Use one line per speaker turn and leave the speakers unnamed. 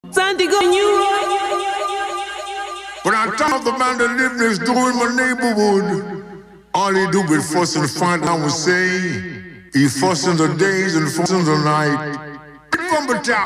Santiago, New
When I tell the man that live next door in my neighborhood, all he do is fuss and fight, I would say. He fuss in the days and fuss in the night. From the top.